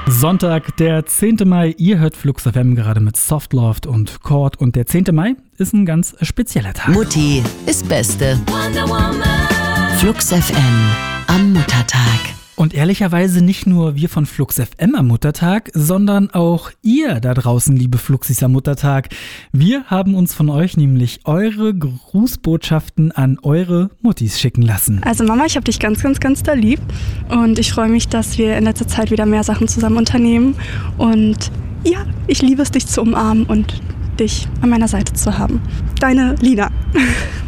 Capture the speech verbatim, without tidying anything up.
Sonntag, der zehnte Mai. Ihr hört Flux F M gerade mit Softloft und Chord. Und der zehnte Mai ist ein ganz spezieller Tag. Mutti ist Beste. Flux F M am Muttertag. Und ehrlicherweise nicht nur wir von Flux F M am Muttertag, sondern auch ihr da draußen, liebe Fluxis, am Muttertag. Wir haben uns von euch nämlich eure Grußbotschaften an eure Muttis schicken lassen. Also Mama, ich habe dich ganz, ganz, ganz da lieb und ich freue mich, dass wir in letzter Zeit wieder mehr Sachen zusammen unternehmen. Und ja, ich liebe es, dich zu umarmen und dich an meiner Seite zu haben. Deine Lina.